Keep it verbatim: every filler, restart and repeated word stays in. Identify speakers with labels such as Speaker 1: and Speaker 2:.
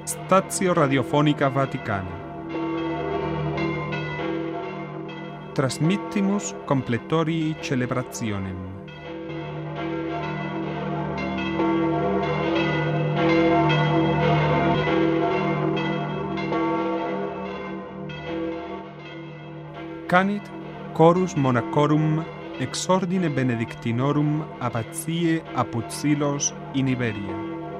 Speaker 1: Stazio Radiofonica Vaticana. Transmittimus completorii celebrationem. Canit chorus monachorum ex ordine benedictinorum abbatiae Apuzzilos in Iberia.